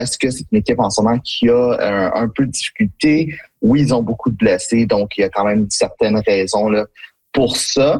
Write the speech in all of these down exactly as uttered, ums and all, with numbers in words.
est-ce que c'est une équipe en ce moment qui a euh, un peu de difficulté? Oui, ils ont beaucoup de blessés, donc il y a quand même certaines raisons là, pour ça.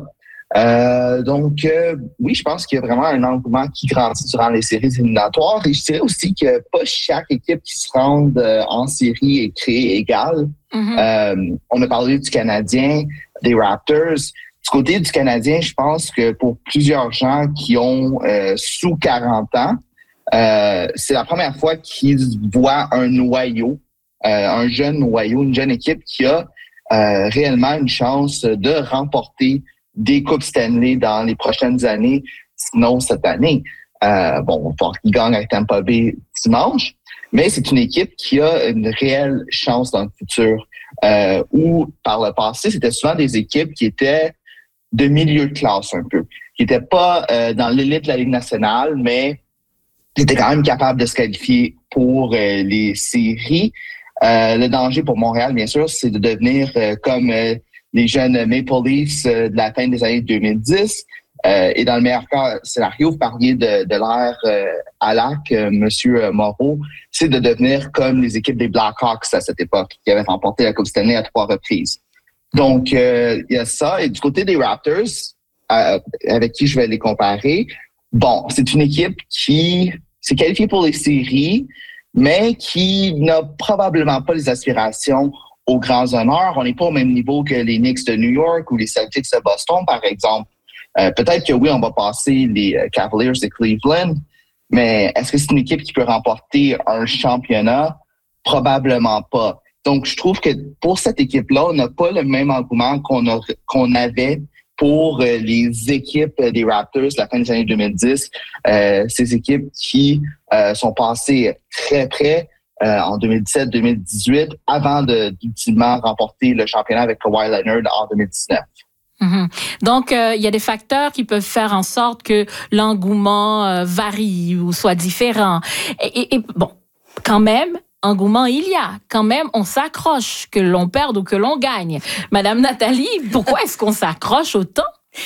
Euh, donc, euh, oui, je pense qu'il y a vraiment un engouement qui grandit durant les séries éliminatoires. Et je dirais aussi que pas chaque équipe qui se rend euh, en série est créée égale. Mm-hmm. Euh, on a parlé du Canadien, des Raptors. Du côté du Canadien, je pense que pour plusieurs gens qui ont euh, sous quarante ans, euh, c'est la première fois qu'ils voient un noyau, euh, un jeune noyau, une jeune équipe qui a euh, réellement une chance de remporter des Coupes Stanley dans les prochaines années, sinon cette année. Euh, bon, on va voir qu'ils gagnent avec Tampa Bay dimanche, mais c'est une équipe qui a une réelle chance dans le futur. Euh, où, par le passé, c'était souvent des équipes qui étaient de milieu de classe un peu, qui n'étaient pas euh, dans l'élite de la Ligue nationale, mais qui étaient quand même capables de se qualifier pour euh, les séries. Euh, le danger pour Montréal, bien sûr, c'est de devenir euh, comme... Euh, les jeunes Maple Leafs euh, de la fin des années deux mille dix. Euh, et dans le meilleur cas, scénario, vous parliez de, de l'ère euh, Alak, euh, Monsieur Moreau, c'est de devenir comme les équipes des Blackhawks à cette époque, qui avaient remporté la Coupe Stanley à trois reprises. Donc, euh, il y a ça. Et du côté des Raptors, euh, avec qui je vais les comparer, bon, c'est une équipe qui s'est qualifiée pour les séries, mais qui n'a probablement pas les aspirations aux grands honneurs. On n'est pas au même niveau que les Knicks de New York ou les Celtics de Boston, par exemple. Euh, peut-être que oui, on va passer les Cavaliers de Cleveland, mais est-ce que c'est une équipe qui peut remporter un championnat? Probablement pas. Donc, je trouve que pour cette équipe-là, on n'a pas le même engouement qu'on, a, qu'on avait pour euh, les équipes des Raptors de la fin des années deux mille dix. Euh, ces équipes qui euh, sont passées très près Euh, en deux mille dix-sept deux mille dix-huit, avant de d'ultimement remporter le championnat avec Kawhi Leonard en deux mille dix-neuf. Mm-hmm. Donc, euh, il y a des facteurs qui peuvent faire en sorte que l'engouement euh, varie ou soit différent. Et, et, et bon, quand même, engouement il y a. Quand même, on s'accroche, que l'on perde ou que l'on gagne. Madame Nathalie, pourquoi est-ce qu'on s'accroche autant?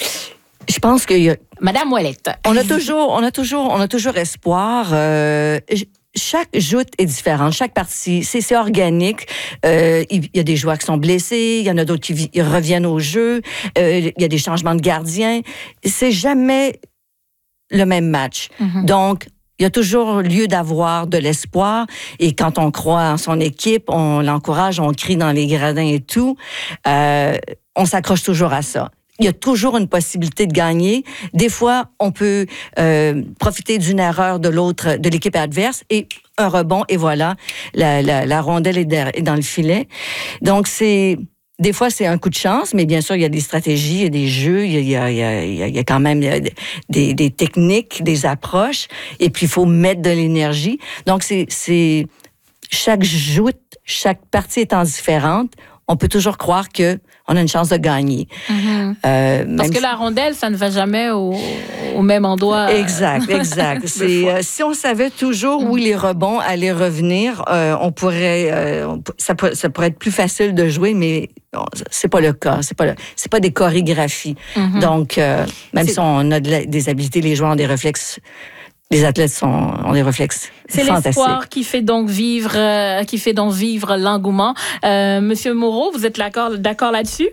Je pense que... Y a... Madame Ouellette. On a toujours, on a toujours, on a toujours espoir. Euh, Chaque joute est différente, chaque partie, c'est, c'est organique. Euh, il y a des joueurs qui sont blessés, il y en a d'autres qui vi- reviennent au jeu, euh, il y a des changements de gardiens. C'est jamais le même match. Mm-hmm. Donc, il y a toujours lieu d'avoir de l'espoir. Et quand on croit en son équipe, on l'encourage, on crie dans les gradins et tout. Euh, on s'accroche toujours à ça. Il y a toujours une possibilité de gagner. Des fois, on peut euh, profiter d'une erreur de l'autre, de l'équipe adverse, et un rebond, et voilà, la, la, la rondelle est, der, est dans le filet. Donc, c'est... Des fois, c'est un coup de chance, mais bien sûr, il y a des stratégies, il y a des jeux, il y a, il y a, il y a, il y a quand même des, des techniques, des approches, et puis il faut mettre de l'énergie. Donc, c'est, c'est chaque joute, chaque partie étant différente, on peut toujours croire que on a une chance de gagner. Mm-hmm. Euh, Parce que si... la rondelle, ça ne va jamais au, au même endroit. Exact, exact. C'est, euh, si on savait toujours mm-hmm. où les rebonds allaient revenir, euh, on pourrait, euh, on, ça, ça pourrait être plus facile de jouer, mais non, c'est pas le cas. C'est pas, le, c'est pas des chorégraphies. Mm-hmm. Donc, euh, même c'est... si on a de la, des habiletés, les joueurs ont des réflexes. Les athlètes sont, ont des réflexes C'est fantastiques. l'espoir qui fait donc vivre, euh, qui fait donc vivre l'engouement. Euh, Monsieur Moreau, vous êtes d'accord, d'accord là-dessus?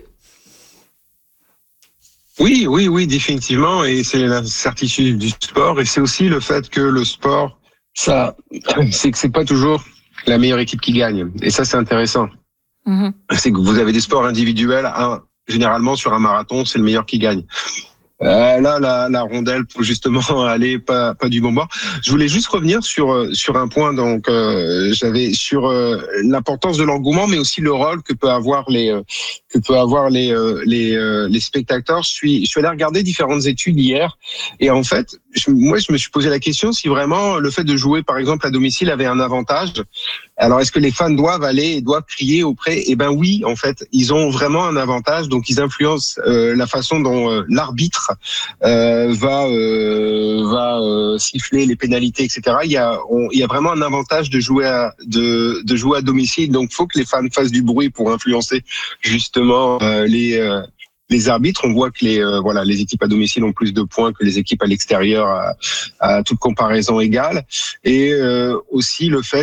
Oui, oui, oui, définitivement. Et c'est la certitude du sport. Et c'est aussi le fait que le sport, ça, c'est que c'est pas toujours la meilleure équipe qui gagne. Et ça, c'est intéressant. Mm-hmm. C'est que vous avez des sports individuels. Un, généralement, sur un marathon, c'est le meilleur qui gagne. Euh, là, la, la rondelle pour justement aller pas pas du bon bord. Je voulais juste revenir sur sur un point. Donc, euh, j'avais sur euh, l'importance de l'engouement, mais aussi le rôle que peut avoir les euh, que peut avoir les euh, les euh, les spectateurs. Je suis je suis allé regarder différentes études hier, et en fait, je, moi, je me suis posé la question si vraiment le fait de jouer, par exemple, à domicile avait un avantage. Alors, est-ce que les fans doivent aller et doivent crier auprès? Eh ben oui, en fait, ils ont vraiment un avantage. Donc, ils influencent euh, la façon dont euh, l'arbitre euh, va euh, va euh, siffler les pénalités, et cetera. Il y a on, il y a vraiment un avantage de jouer à de de jouer à domicile. Donc, faut que les fans fassent du bruit pour influencer justement euh, les euh, les arbitres, on voit que les euh, voilà les équipes à domicile ont plus de points que les équipes à l'extérieur à, à toute comparaison égale, et euh, aussi le fait